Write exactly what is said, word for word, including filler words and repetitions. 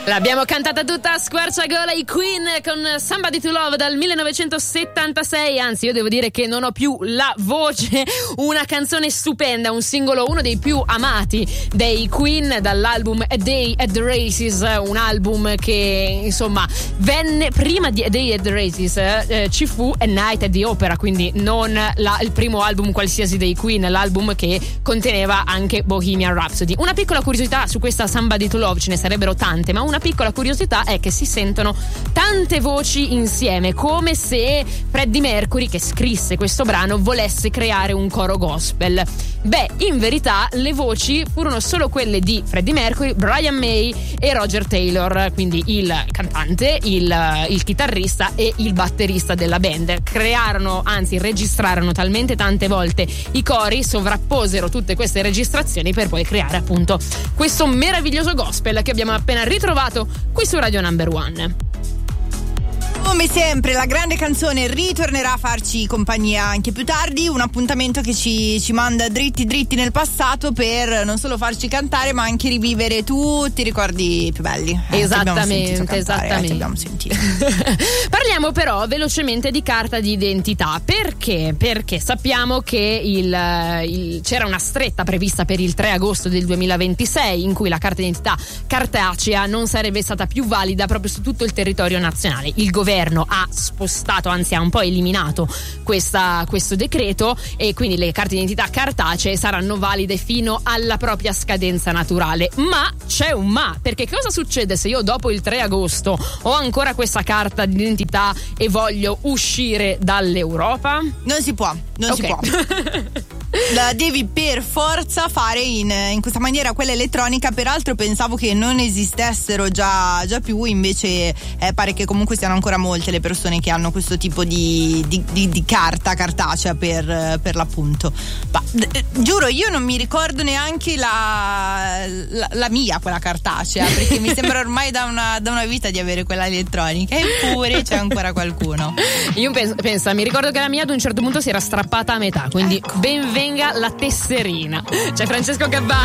L'abbiamo cantata tutta a squarciagola, i Queen con Somebody to Love dal millenovecentosettantasei. Anzi, io devo dire che non ho più la voce. Una canzone stupenda, un singolo, uno dei più amati dei Queen, dall'album A Day at the Races, un album che insomma venne prima di A Day at the Races, eh, ci fu A Night at the Opera, quindi non la, il primo album qualsiasi dei Queen, l'album che conteneva anche Bohemian Rhapsody. Una piccola curiosità su questa Somebody to Love, ce ne sarebbero tante, ma una Una piccola curiosità è che si sentono tante voci insieme, come se Freddie Mercury, che scrisse questo brano, volesse creare un coro gospel. Beh, in verità le voci furono solo quelle di Freddie Mercury, Brian May e Roger Taylor, quindi il cantante, il, il chitarrista e il batterista della band. Crearono, anzi registrarono talmente tante volte i cori, sovrapposero tutte queste registrazioni per poi creare appunto questo meraviglioso gospel che abbiamo appena ritrovato qui su Radio Number One. Come sempre la grande canzone ritornerà a farci compagnia anche più tardi, un appuntamento che ci, ci manda dritti dritti nel passato per non solo farci cantare ma anche rivivere tutti i ricordi più belli. Eh, esattamente, cantare, esattamente. Eh, abbiamo sentito. Parliamo però velocemente di carta d'identità. Perché? Perché sappiamo che il, il, c'era una stretta prevista per il tre agosto del duemilaventisei in cui la carta d'identità cartacea non sarebbe stata più valida proprio su tutto il territorio nazionale. Il governo ha spostato, anzi ha un po' eliminato questa, questo decreto, e quindi le carte d'identità cartacee saranno valide fino alla propria scadenza naturale. Ma c'è un ma, perché cosa succede se io dopo il tre agosto ho ancora questa carta d'identità e voglio uscire dall'Europa? Non si può, non okay. si può. La devi per forza fare in, in questa maniera, quella elettronica. Peraltro pensavo che non esistessero già, già più, invece eh, pare che comunque siano ancora molte le persone che hanno questo tipo di, di, di, di carta cartacea per, per l'appunto. Ma d- giuro, io non mi ricordo neanche la, la, la mia quella cartacea, perché mi sembra ormai da una, da una vita di avere quella elettronica, eppure c'è ancora qualcuno. Io penso, pensa, mi ricordo che la mia ad un certo punto si era strappata a metà, quindi ecco. Benvenga la tesserina. C'è Francesco Gabbani.